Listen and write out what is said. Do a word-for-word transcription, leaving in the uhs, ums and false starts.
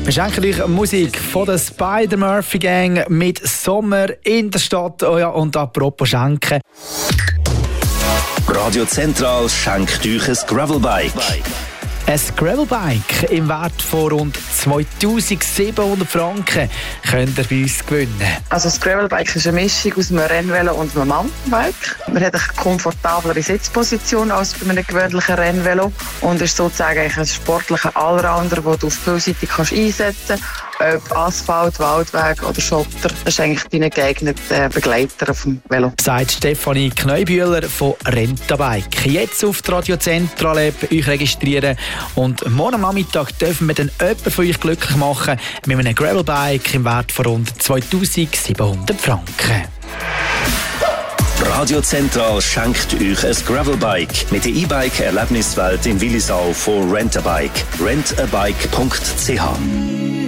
Wir schenken euch Musik von der Spider-Murphy Gang mit Sommer in der Stadt. Oh ja, und apropos schenken. Radio Zentral schenkt euch ein Gravelbike. Ein Gravelbike im Wert von rund zweitausendsiebenhundert Franken könnt ihr bei uns gewinnen. Also das Gravelbike ist eine Mischung aus einem Rennvelo und einem Mountainbike. Man hat eine komfortablere Sitzposition als bei einem gewöhnlichen Rennvelo und ist sozusagen ein sportlicher Allrounder, den du auf vielseitig kannst einsetzen kannst. Ob Asphalt, Waldweg oder Schotter, das ist eigentlich dein geeigneter Begleiter auf dem Velo. Sagt Stefanie Kneubühler von Rentabike. Jetzt auf die Radio Zentral App euch registrieren und morgen am Nachmittag dürfen wir dann jemanden von euch glücklich machen mit einem Gravelbike im Wert von rund zweitausendsiebenhundert Franken. Radio Zentral schenkt euch ein Gravelbike mit der E-Bike-Erlebniswelt in Willisau von Rentabike. rent a bike punkt c h